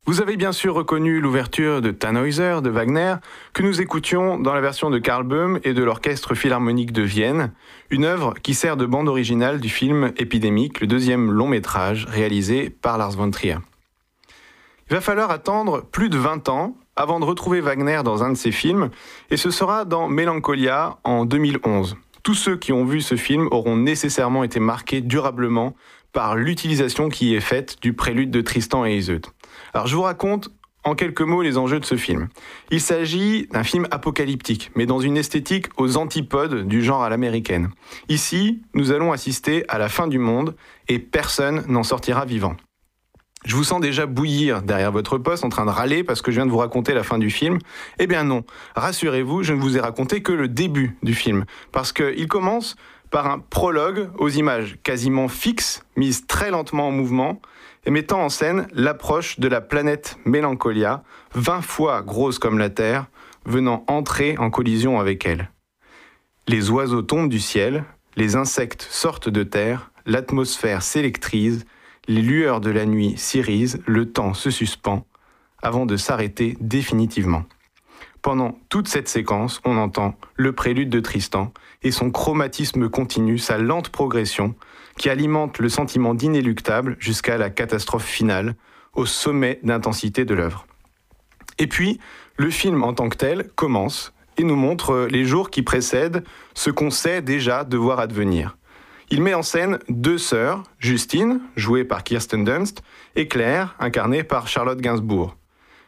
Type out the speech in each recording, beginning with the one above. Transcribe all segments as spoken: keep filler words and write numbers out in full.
Vous avez bien sûr reconnu l'ouverture de Tannhäuser de Wagner, que nous écoutions dans la version de Karl Böhm et de l'Orchestre Philharmonique de Vienne, une œuvre qui sert de bande originale du film Épidémique, le deuxième long métrage réalisé par Lars von Trier. Il va falloir attendre plus de vingt ans avant de retrouver Wagner dans un de ses films, et ce sera dans Mélancolia en deux mille onze. Tous ceux qui ont vu ce film auront nécessairement été marqués durablement par l'utilisation qui est faite du prélude de Tristan et Iseult. Alors je vous raconte en quelques mots les enjeux de ce film. Il s'agit d'un film apocalyptique, mais dans une esthétique aux antipodes du genre à l'américaine. Ici, nous allons assister à la fin du monde et personne n'en sortira vivant. Je vous sens déjà bouillir derrière votre poste en train de râler parce que je viens de vous raconter la fin du film. Eh bien non, rassurez-vous, je ne vous ai raconté que le début du film, parce qu'il commence par un prologue aux images quasiment fixes, mises très lentement en mouvement, et mettant en scène l'approche de la planète Mélancolia, vingt fois grosse comme la Terre, venant entrer en collision avec elle. Les oiseaux tombent du ciel, les insectes sortent de terre, l'atmosphère s'électrise, les lueurs de la nuit s'irisent, le temps se suspend, avant de s'arrêter définitivement. Pendant toute cette séquence, on entend le prélude de Tristan et son chromatisme continu, sa lente progression, qui alimente le sentiment d'inéluctable jusqu'à la catastrophe finale, au sommet d'intensité de l'œuvre. Et puis, le film en tant que tel commence et nous montre les jours qui précèdent ce qu'on sait déjà devoir advenir. Il met en scène deux sœurs, Justine, jouée par Kirsten Dunst, et Claire, incarnée par Charlotte Gainsbourg.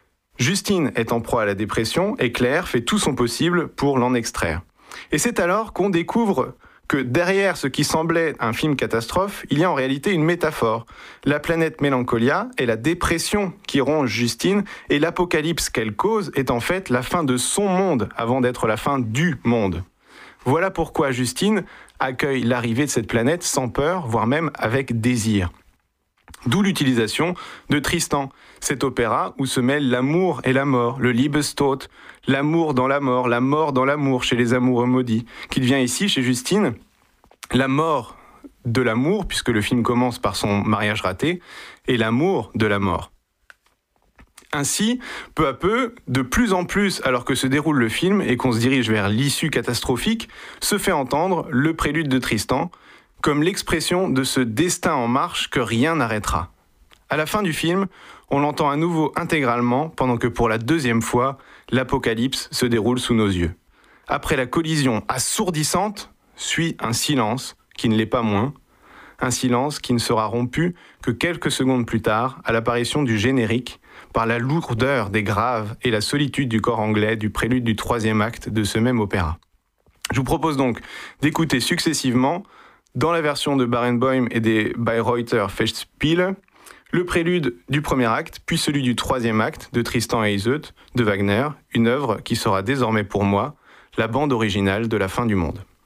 Justine est en proie à la dépression et Claire fait tout son possible pour l'en extraire. Et c'est alors qu'on découvre que derrière ce qui semblait un film catastrophe, il y a en réalité une métaphore. La planète Mélancolia est la dépression qui ronge Justine et l'apocalypse qu'elle cause est en fait la fin de son monde avant d'être la fin du monde. Voilà pourquoi Justine accueille l'arrivée de cette planète sans peur, voire même avec désir. D'où l'utilisation de Tristan, cet opéra où se mêlent l'amour et la mort, le Liebestod, l'amour dans la mort, la mort dans l'amour chez les amoureux maudits, qui devient ici, chez Justine, la mort de l'amour, puisque le film commence par son mariage raté, et l'amour de la mort. Ainsi, peu à peu, de plus en plus, alors que se déroule le film et qu'on se dirige vers l'issue catastrophique, se fait entendre le prélude de Tristan, comme l'expression de ce destin en marche que rien n'arrêtera. À la fin du film, on l'entend à nouveau intégralement, pendant que pour la deuxième fois, l'apocalypse se déroule sous nos yeux. Après la collision assourdissante, suit un silence qui ne l'est pas moins, un silence qui ne sera rompu que quelques secondes plus tard, à l'apparition du générique, par la lourdeur des graves et la solitude du corps anglais du prélude du troisième acte de ce même opéra. Je vous propose donc d'écouter successivement, dans la version de Barenboim et des Bayreuther Festspiele, le prélude du premier acte, puis celui du troisième acte de Tristan et Iseult de Wagner, une œuvre qui sera désormais pour moi la bande originale de la fin du monde.